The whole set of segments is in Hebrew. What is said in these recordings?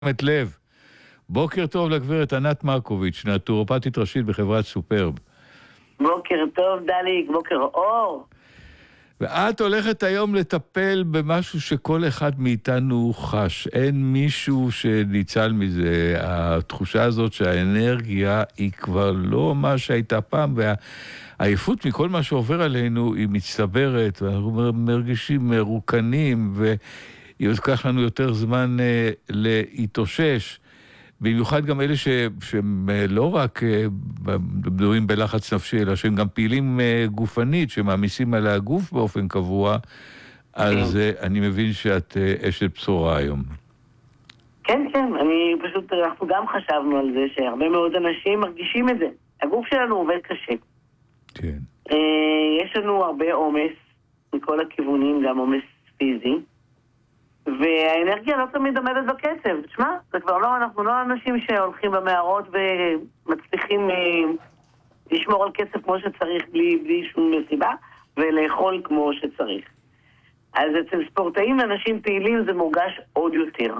את לב. בוקר טוב לגברת ענת מרקוביץ', נטורופטית ראשית בחברת סופרב. בוקר טוב דליק, בוקר אור. ואת הולכת היום לטפל במשהו שכל אחד מאיתנו חש. אין מישהו שניצל מזה. התחושה הזאת שהאנרגיה היא כבר לא מה שהייתה פעם, והעייפות מכל מה שעובר עלינו היא מצטברת, ואנחנו מרגישים מרוקנים, וייקח לנו יותר זמן להתאושש. במיוחד גם אלה שהם לא רק מדברים בלחץ נפשי, אלא שהם גם פעילים גופנית, שמעמיסים על הגוף באופן קבוע, אז אני מבין שאת אשת בשורה היום. כן, אנחנו גם חשבנו על זה, שהרבה מאוד אנשים מרגישים את זה. הגוף שלנו עובד קשה. כן. יש לנו הרבה עומס מכל הכיוונים, גם עומס פיזי. והאנרגיה לא תמיד עומדת בקצב. תשמע, זה כבר לא, אנחנו לא אנשים שהולכים במערות ומצליחים לשמור על קצב כמו שצריך בלי שום מסיבה, ולאכול כמו שצריך. אז אצל ספורטאים ואנשים פעילים זה מורגש עוד יותר.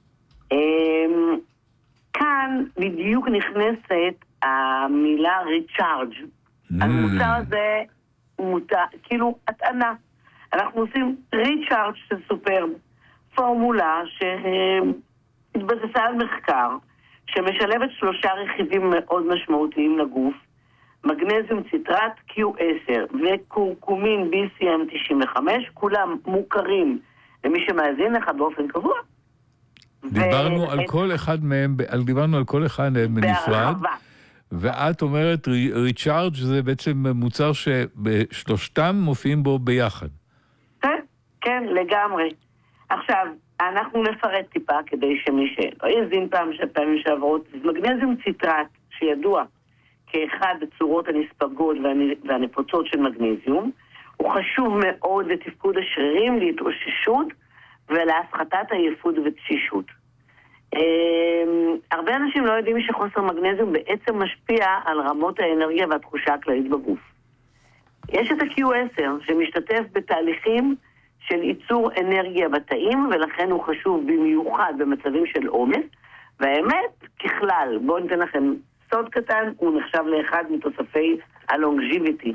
כאן בדיוק נכנסת המילה ריצ'ארג'. המוצר הזה כאילו הטענה. אנחנו עושים ריצ'ארג' של סופרב. פורמולה שהתבססה על מחקר שמשלבת 3 רכיבים מאוד משמעותיים לגוף, מגנזיום ציטרט Q10 וקורקומין BCM95, כולם מוכרים למי שמאזין לך באופן קבוע. דיברנו על כל אחד מהם, בנפרד, ואת אומרת ריצ'ארג' זה בעצם מוצר שבשלושתם מופיעים בו ביחד. כן, לגמרי. עכשיו, אנחנו נפרט טיפה כדי שמי שלא יזין פעמים שעברות, מגנזיום ציטרט, שידוע כאחד הצורות הנספגות והנפוצות של מגנזיום, הוא חשוב מאוד לתפקוד השרירים, להתאוששות ולהפחתת עייפות ותשישות. הרבה אנשים לא יודעים שחוסר מגנזיום בעצם משפיע על רמות האנרגיה והתחושה הכללית בגוף. יש את ה-Q10 שמשתתף בתהליכים של ייצור אנרגיה בתאים, ולכן הוא חשוב במיוחד במצבים של עומס, והאמת, ככלל, בואו ניתן לכם סוד קטן, הוא נחשב לאחד מתוספי הלונג'יביטי.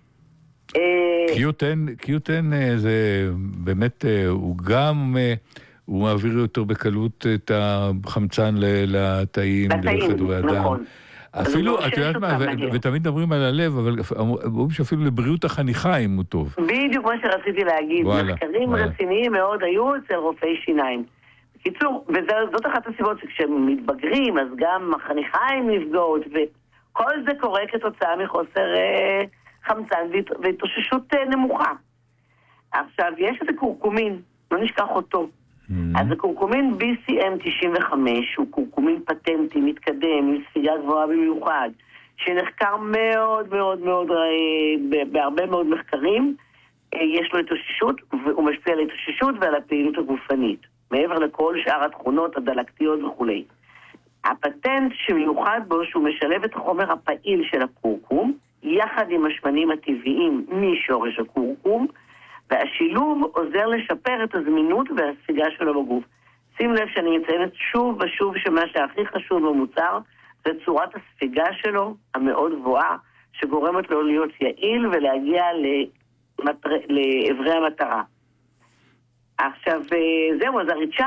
Q10 זה באמת, הוא גם, הוא מעביר יותר בקלות את החמצן לתאים, דרך כדורי הדם. נכון. אפילו, את יודעת מה, ותמיד מדברים על הלב, אבל אומרים שאפילו לבריאות החניכיים הוא טוב. בדיוק מה שרציתי להגיד. מחקרים רציניים מאוד היו אצל רופאי שיניים. בקיצור, וזאת אחת הסיבות שכשהם מתבגרים, אז גם החניכיים נפגעות, וכל זה קורה כתוצאה מחוסר חמצן והתאוששות נמוכה. עכשיו, יש את הקורקומין, לא נשכח אותו. אז הקורקומין BCM95 הוא קורקומין פטנטי, מתקדם, עם ספיגה גבוהה במיוחד, שנחקר מאוד מאוד מאוד בהרבה מאוד מחקרים. יש לו התאוששות, והוא משפיע על התאוששות ועל הפעילות הגופנית, מעבר לכל שאר התכונות הדלקתיות וכו'. הפטנט שמיוחד בו שהוא משלב את החומר הפעיל של הקורקום, יחד עם השמנים הטבעיים משורש הקורקום, והשילוב עוזר לשפר את הזמינות והספיגה שלו בגוף. שים לב שאני מציינת שוב ושוב שמה שהכי חשוב במוצר זה צורת הספיגה שלו המאוד גבוהה, שגורמת לו להיות יעיל ולהגיע לעברי המטרה. עכשיו, זהו, אז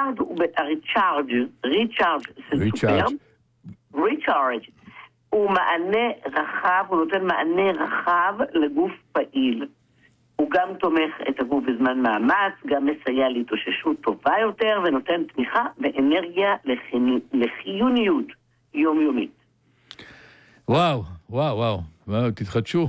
ריצ'ארג' הוא מענה רחב, הוא נותן מענה רחב לגוף פעיל. הוא גם תומך את הגוף בזמן מאמץ, גם מסייע להתאוששות טובה יותר, ונותן תמיכה ואנרגיה לחיוניות יומיומית. וואו, תתחדשו,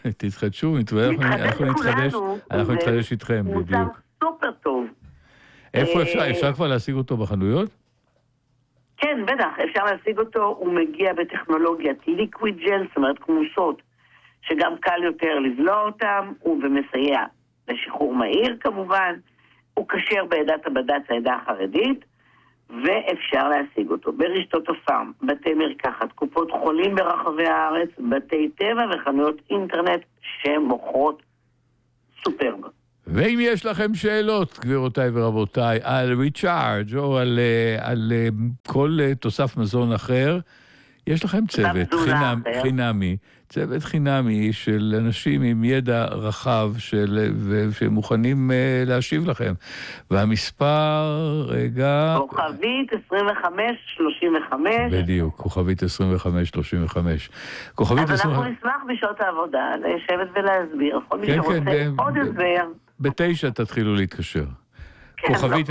אנחנו נתחדש איתכם, בדיוק. מוצר סופר טוב. איפה אפשר כבר להשיג אותו בחנויות? כן, בטח, אפשר להשיג אותו, הוא מגיע בטכנולוגיית ליקוויד ג'ל, זאת אומרת כמוסות, שגם קל יותר לבלוע אותם, הוא ומסייע לשחרור מהיר כמובן, הוא קשר בעדת הבד"ץ העדה החרדית, ואפשר להשיג אותו ברשתות הפארם, בתי מרקחת, קופות חולים ברחבי הארץ, בתי טבע וחנויות אינטרנט שמוכרות סופרב. ואם יש לכם שאלות, גבירותיי ורבותיי, על ריצ'ארג' או על כל תוסף מזון אחר, יש לכם צוות חינמי, צוות חינמי של אנשים עם ידע רחב שמוכנים להשיב לכם. והמספר, רגע... כוכבית 2535. בדיוק, כוכבית 2535. אז אנחנו נשמח בשעות העבודה לשבת ולהסביר. כל מי שרוצה עוד הסבר. 9 תתחילו להתקשר. כוכבית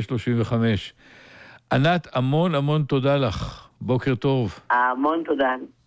2535. ענת, המון המון תודה לך. בוקר טוב. המון תודה.